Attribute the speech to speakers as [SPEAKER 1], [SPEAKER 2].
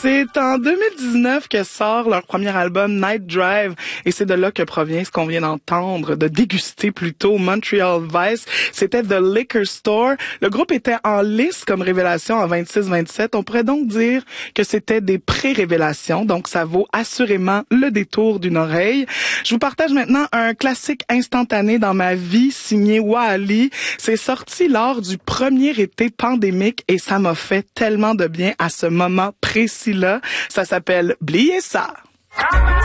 [SPEAKER 1] C'est en 2019 que sort leur premier album Night Drive et c'est de là que provient ce qu'on vient d'entendre, de déguster plutôt, Montreal Vice. C'était The Liquor Store. Le groupe était en lice comme révélation en 26-27. On pourrait donc dire que c'était des pré-révélations, donc ça vaut assurément le détour d'une oreille. Je vous partage maintenant un classique instantané dans ma vie signé Wally. C'est sorti lors du premier été pandémique et ça m'a fait tellement de bien à ce moment précis-là. Ça s'appelle Bliez ça.